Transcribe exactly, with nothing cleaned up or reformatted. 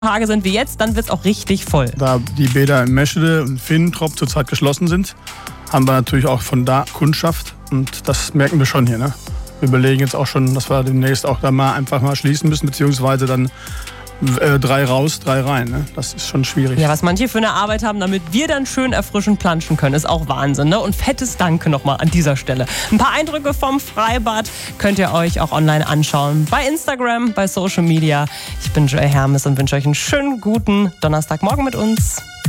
Tage sind wie jetzt, dann wird es auch richtig voll. Da die Bäder in Meschede und Finnentrop zurzeit geschlossen sind, haben wir natürlich auch von da Kundschaft und das merken wir schon hier. Ne? Wir überlegen jetzt auch schon, dass wir demnächst auch da mal einfach mal schließen müssen, beziehungsweise dann äh, drei raus, drei rein. Ne? Das ist schon schwierig. Ja, was manche für eine Arbeit haben, damit wir dann schön erfrischend planschen können, ist auch Wahnsinn. Ne? Und fettes Danke nochmal an dieser Stelle. Ein paar Eindrücke vom Freibad könnt ihr euch auch online anschauen. Bei Instagram, bei Social Media. Ich bin Joy Hermes und wünsche euch einen schönen guten Donnerstagmorgen mit uns.